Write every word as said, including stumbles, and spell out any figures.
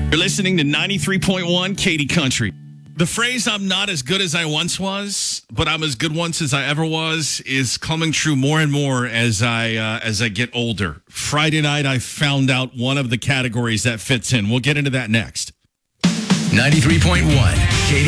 You're listening to ninety-three point one Katy Country. The phrase "I'm not as good as I once was, but I'm as good once as I ever was" is coming true more and more as I uh, as I get older. Friday night, I found out one of the categories that fits in. We'll get into that next. ninety-three point one Katy